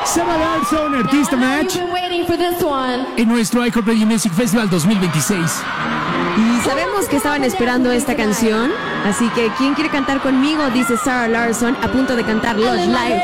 Sarah Larsson, Artista Match, You've been waiting for this one. en nuestro iHeartRadio Music Festival 2026. Y sabemos que estaban esperando esta canción, así que ¿quién quiere cantar conmigo? Dice Sarah Larsson, a punto de cantar Lush Live.